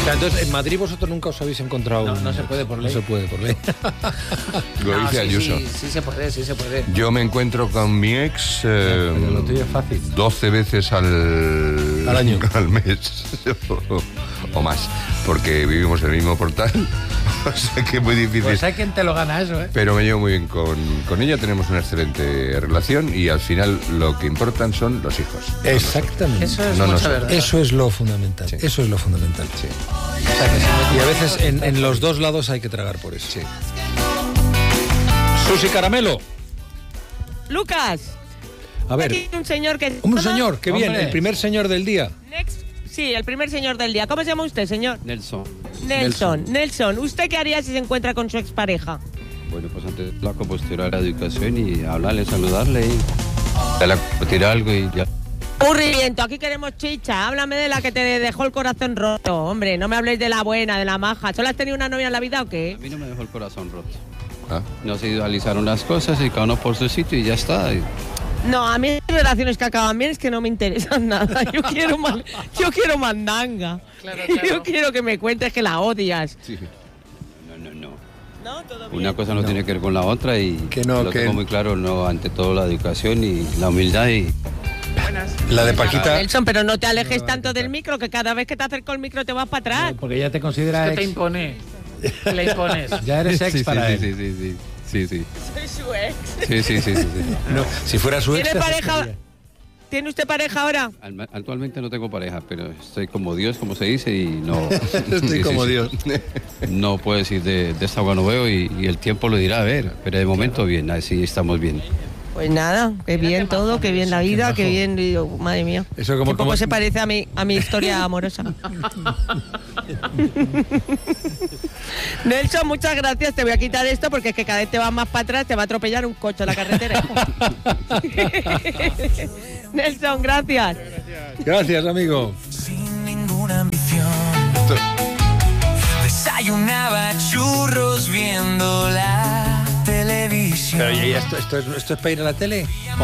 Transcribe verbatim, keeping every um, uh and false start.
sea, entonces, en Madrid vosotros nunca os habéis encontrado... No, no se puede por ley. No se puede por ley. Lo No, dice sí, Ayuso. Sí, sí se puede, sí se puede. Yo me encuentro con mi ex eh, Pero lo tuyo es fácil. doce veces al, Al año. al mes o, o más, porque vivimos en el mismo portal, o sea que es muy difícil. Pues hay quien te lo gana eso, ¿eh? Pero me llevo muy bien con, con ella, tenemos una excelente relación y al final lo que importan son los hijos. Exactamente. Eso es No, no mucha sé. verdad. Eso es lo fundamental. Sí. Eso es lo fundamental. Sí. O sea, que si no- Y a veces en, en los dos lados hay que tragar por eso. Sí. Susi Caramelo. Lucas, A ver, aquí hay un señor que... un señor, qué bien, Hombre. el primer señor del día. Next, sí, el primer señor del día. ¿Cómo se llama usted, señor? Nelson. Nelson. Nelson, ¿usted qué haría si se encuentra con su expareja? Bueno, pues antes la compostura de la educación y hablarle, saludarle y darle a compartir algo y ya. Aburrimiento, aquí queremos chicha. Háblame de la que te dejó el corazón roto. Hombre, no me habléis de la buena, de la maja. ¿Solo has tenido una novia en la vida o A qué? mí no me dejó el corazón roto. Ah, Nos idealizaron las cosas y cada uno por su sitio y ya está. Y No, a mí las relaciones que acaban bien es que no me interesan nada. Yo quiero, man- yo quiero mandanga. Claro, claro. Yo quiero que me cuentes que la odias. sí. No, no, no. ¿No? ¿Todo bien? Una cosa no, tiene que ver con la otra y Que no, lo que- tengo muy claro, no, ante todo la educación y la humildad y La de Paquita. Nelson, pero no te alejes tanto del micro, que cada vez que te acerco el micro te vas para atrás. Porque ya te considera Que ex. te impone. Le impones. Ya eres ex sí, para sí, él. sí, sí, sí, sí, sí, Soy su ex. sí, sí, sí, sí, sí. No, si fuera su ex. ¿Tiene te pareja? aceptaría. ¿Tiene usted pareja ahora? Al- Actualmente no tengo pareja, pero estoy como Dios, como se dice, y no... Estoy sí, sí, como sí. Dios. No puedo decir de, de esta agua no veo y, y el tiempo lo dirá, a ver, pero de momento bien, así estamos bien. Pues nada, qué bien todo, qué bien la vida, qué bien, digo, madre mía. Eso como- Qué poco como- se parece a mi, a mi historia amorosa. Nelson, muchas gracias. Te voy a quitar esto porque es que cada vez te vas más para atrás, te va a atropellar un coche en la carretera. Nelson, gracias. Gracias, amigo. Sin ninguna ambición. Desayunaba churros viendo la televisión. Pero ¿y esto, esto, es, ¿esto es para ir a la tele?